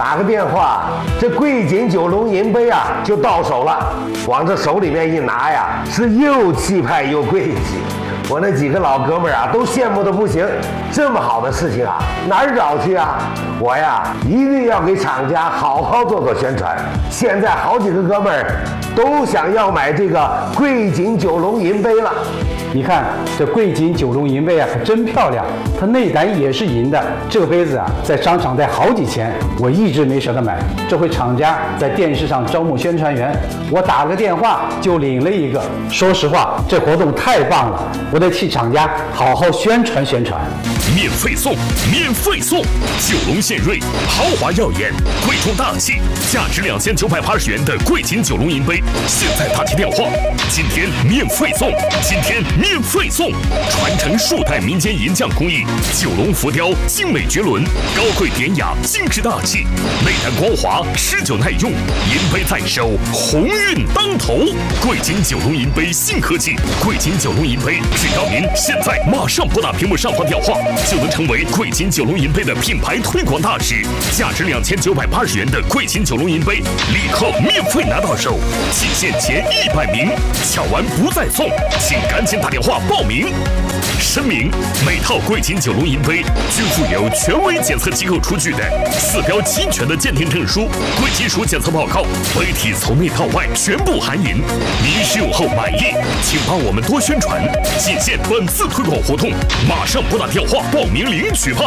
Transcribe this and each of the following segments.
打个电话，这贵锦九龙银杯啊就到手了。往这手里面一拿呀，是又气派又贵气。我那几个老哥们儿啊，都羡慕的不行。这么好的事情啊，哪儿找去啊？我呀，一定要给厂家好好做宣传。现在好几个哥们儿都想要买这个贵锦九龙银杯了。 你看这贵锦九龙银杯啊，可真漂亮，它内胆也是银的。这个杯子啊，在商场得好几千，我一直没舍得买。这回厂家在电视上招募宣传员，我打了个电话就领了一个。说实话，这活动太棒了，我得替厂家好好宣传宣传。 免费送，免费送！九龙献瑞，豪华耀眼，贵重大气，价值2980元的贵锦九龙银杯，现在打起电话，今天免费送，今天免费送！传承数代民间银匠工艺，九龙浮雕精美绝伦，高贵典雅，精致大气，内胆光滑，持久耐用，银杯在手，鸿运当头。贵锦九龙银杯新科技，贵锦九龙银杯，只要您现在马上拨打屏幕上方电话，就能成为贵锦九龙银杯的品牌推广大使。价值2980元的贵锦九龙银杯，立刻免费拿到手，仅限前100名，抢完不再送，请赶紧打电话报名。声明：每套贵锦九龙银杯均附有权威检测机构出具的4标齐全的鉴定证书、贵金属检测报告，杯体从内到外全部含银。您使用后满意，请帮我们多宣传，仅限本次推广活动，马上拨打电话报名领取吧。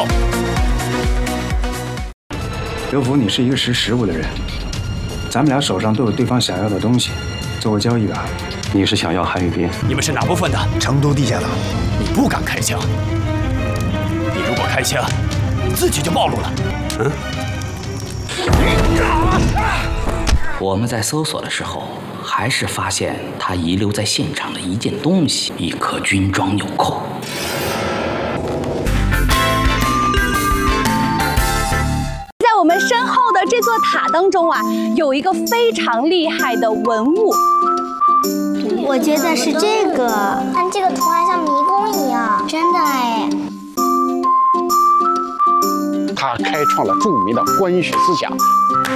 刘福，你是一个识时务的人，咱们俩手上都有对方想要的东西，做个交易吧。 你是想要韩宇斌？ 你们是哪部分的？ 成都地下党。 你不敢开枪，你如果开枪，自己就暴露了。 我们在搜索的时候，还是发现他遗留在现场的一件东西——一颗军装纽扣。 在我们身后的这座塔当中啊，有一个非常厉害的文物。 我觉得是这个， 看这个图案像迷宫一样， 真的哎。 他开创了著名的官学思想，